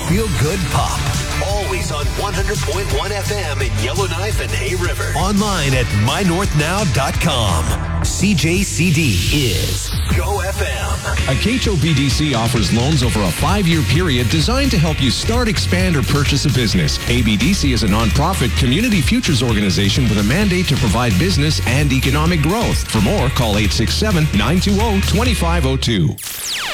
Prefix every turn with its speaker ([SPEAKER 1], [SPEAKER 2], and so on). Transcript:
[SPEAKER 1] feel-good pop. Always on 100.1 FM in Yellowknife and Hay River. Online at mynorthnow.com. CJCD is Go FM.
[SPEAKER 2] Acacho BDC offers loans over a 5-year period designed to help you start, expand, or purchase a business. ABDC is a nonprofit community futures organization with a mandate to provide business and economic growth. For more, call 867-920-2502.